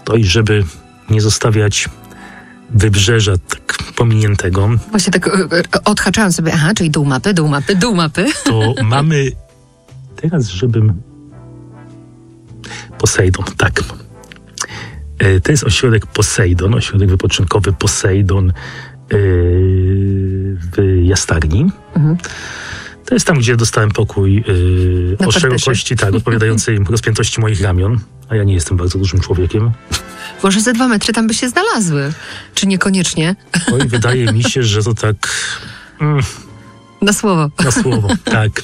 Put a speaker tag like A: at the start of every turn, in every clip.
A: No i żeby nie zostawiać wybrzeża tak pominiętego.
B: Właśnie tak odhaczałam sobie, czyli dół mapy.
A: To mamy teraz, Posejdon, tak. To jest ośrodek Posejdon, ośrodek wypoczynkowy Posejdon w Jastarni. To jest tam, gdzie dostałem pokój o szerokości, odpowiadającej rozpiętości moich ramion, a ja nie jestem bardzo dużym człowiekiem.
B: Może ze 2 metry tam by się znalazły. Czy niekoniecznie?
A: Oj, wydaje mi się, że to tak...
B: Na słowo.
A: Na słowo, tak.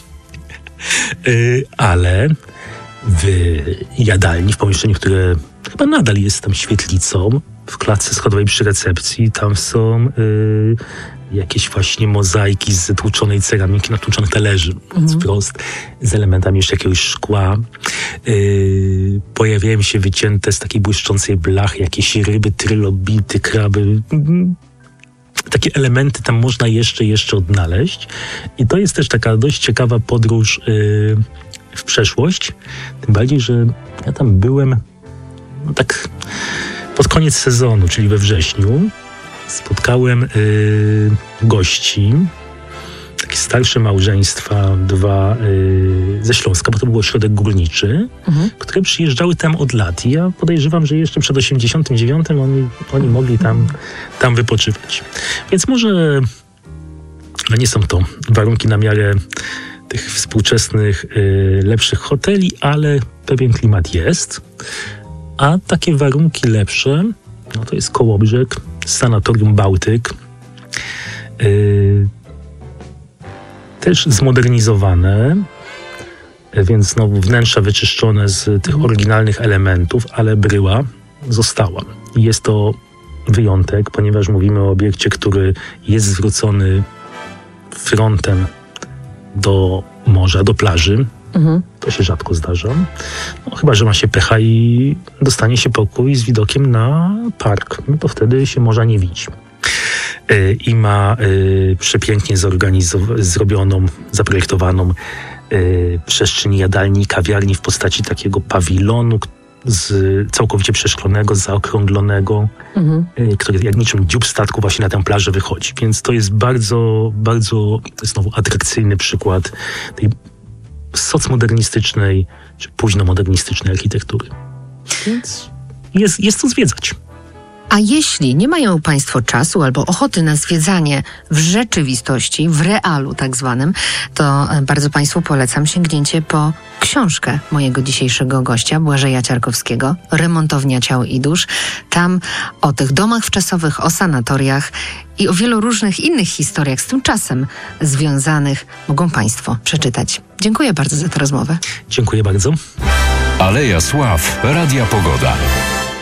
A: Ale w jadalni, w pomieszczeniu, które chyba nadal jest tam świetlicą, w klatce schodowej przy recepcji, tam są jakieś właśnie mozaiki z tłuczonej ceramiki, natłuczonych talerzy, wprost, z elementami jeszcze jakiegoś szkła. Pojawiają się wycięte z takiej błyszczącej blachy jakieś ryby, trylobity, kraby. Takie elementy tam można jeszcze odnaleźć. I to jest też taka dość ciekawa podróż w przeszłość. Tym bardziej, że ja tam byłem tak pod koniec sezonu, czyli we wrześniu. Spotkałem gości, takie starsze małżeństwa, 2 ze Śląska, bo to był ośrodek górniczy, które przyjeżdżały tam od lat. I ja podejrzewam, że jeszcze przed 89 oni mogli tam wypoczywać. Więc może nie są to warunki na miarę tych współczesnych, lepszych hoteli, ale pewien klimat jest. A takie warunki lepsze, to jest Kołobrzeg, Sanatorium Bałtyk, też zmodernizowane, więc znowu wnętrza wyczyszczone z tych oryginalnych elementów, ale bryła została. I jest to wyjątek, ponieważ mówimy o obiekcie, który jest zwrócony frontem do morza, do plaży. To się rzadko zdarza. Chyba że ma się pecha i dostanie się pokój z widokiem na park. To wtedy się morza nie widzi. I ma przepięknie zrobioną, zaprojektowaną przestrzeń jadalni i kawiarni w postaci takiego pawilonu całkowicie przeszklonego, zaokrąglonego, który jak niczym dziób statku właśnie na tę plażę wychodzi. Więc to jest bardzo, bardzo znowu atrakcyjny przykład tej socmodernistycznej czy późnomodernistycznej architektury. Więc jest co zwiedzać.
B: A jeśli nie mają Państwo czasu albo ochoty na zwiedzanie w rzeczywistości, w realu tak zwanym, to bardzo Państwu polecam sięgnięcie po książkę mojego dzisiejszego gościa, Błażeja Ciarkowskiego, Remontownia ciał i dusz. Tam o tych domach wczasowych, o sanatoriach i o wielu różnych innych historiach z tym czasem związanych mogą Państwo przeczytać. Dziękuję bardzo za tę rozmowę.
A: Dziękuję bardzo.
C: Aleja Sław, Radia Pogoda.